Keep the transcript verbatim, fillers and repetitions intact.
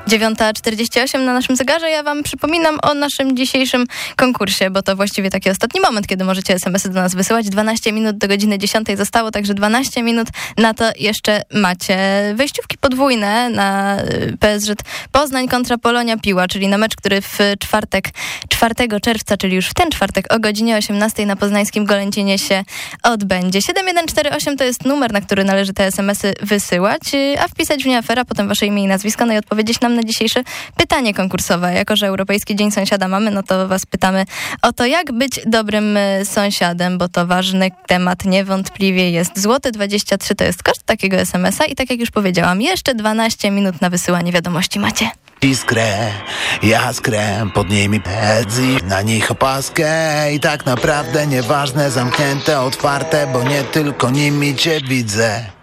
dziewiąta czterdzieści osiem na naszym zegarze. Ja wam przypominam o naszym dzisiejszym konkursie, bo to właściwie taki ostatni moment, kiedy możecie es em esy do nas wysyłać. dwanaście minut do godziny dziesiątej zostało, także dwanaście minut na to jeszcze macie. Wejściówki podwójne na P S Z Poznań kontra Polonia Piła, czyli na mecz, który w czwartek, czwartego czerwca, czyli już w ten czwartek o godzinie osiemnastej na poznańskim Golęcinie się odbędzie. siedem jeden cztery osiem to jest numer, na który należy te es em esy wysyłać, a wpisać w nie afera, potem wasze imię i nazwisko, no i odpowiedzieć nam na dzisiejsze pytanie konkursowe. Jako że Europejski Dzień Sąsiada mamy, no to was pytamy o to, jak być dobrym sąsiadem, bo to ważny temat niewątpliwie jest. Złoty dwadzieścia trzy to jest koszt takiego es em esa i tak jak już powiedziałam, jeszcze dwanaście minut na wysyłanie wiadomości macie. Iskrę, jaskrę, pod nimi pedzi, na nich opaskę i tak naprawdę nieważne, zamknięte, otwarte, bo nie tylko nimi cię widzę.